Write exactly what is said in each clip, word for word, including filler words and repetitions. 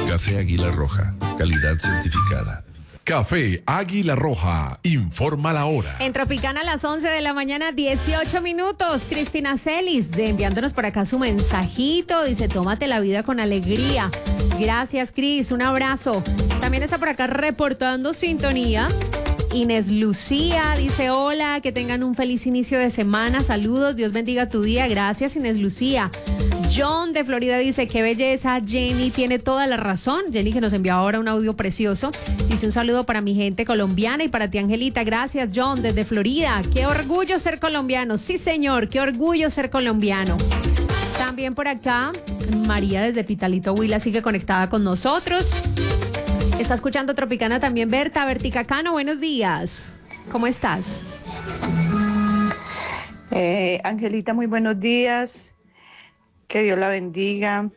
Café Águila Roja, calidad certificada. Café Águila Roja, informa la hora. En Tropicana a las once de la mañana, dieciocho minutos. Cristina Celis, de, enviándonos por acá su mensajito. Dice, tómate la vida con alegría. Gracias, Cris, un abrazo. También está por acá reportando sintonía Inés Lucía, dice, hola, que tengan un feliz inicio de semana. Saludos, Dios bendiga tu día. Gracias, Inés Lucía. John de Florida dice, qué belleza, Jenny tiene toda la razón. Jenny, que nos envió ahora un audio precioso, dice, un saludo para mi gente colombiana y para ti, Angelita. Gracias, John, desde Florida. Qué orgullo ser colombiano. Sí, señor, qué orgullo ser colombiano. También por acá, María desde Pitalito, Huila, sigue conectada con nosotros. Está escuchando Tropicana también Berta. Bertica Cano, buenos días. ¿Cómo estás? Eh, Angelita, muy buenos días. Que Dios la bendiga.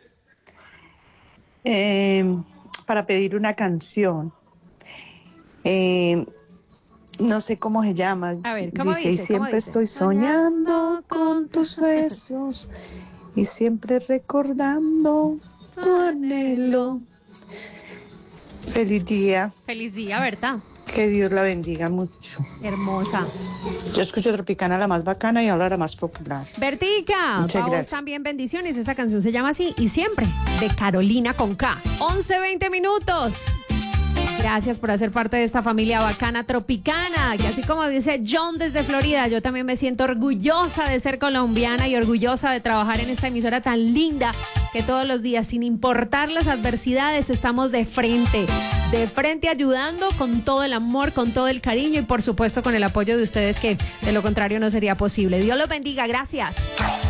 Eh, para pedir una canción. Eh, no sé cómo se llama. A ver, ¿cómo dice, dice? y siempre ¿Cómo dice? estoy soñando con tus besos y siempre recordando tu anhelo. Feliz día. Feliz día, Berta. Que Dios la bendiga mucho. Hermosa. Yo escucho Tropicana, la más bacana, y ahora la más popular. Bertica, muchas a vos gracias. también bendiciones. Esta canción se llama así, y siempre, de Carolina con K. once veinte minutos. Gracias por hacer parte de esta familia bacana tropicana, que así como dice John desde Florida, yo también me siento orgullosa de ser colombiana y orgullosa de trabajar en esta emisora tan linda, que todos los días, sin importar las adversidades, estamos de frente, de frente ayudando con todo el amor, con todo el cariño y por supuesto con el apoyo de ustedes, que de lo contrario no sería posible. Dios los bendiga, gracias.